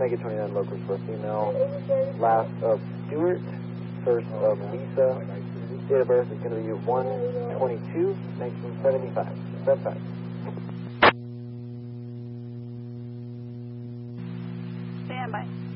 Omega 29 locals for female. Last of Stewart, first of Lisa. Date of birth is going to be 1/22/1975. 75. Stand by.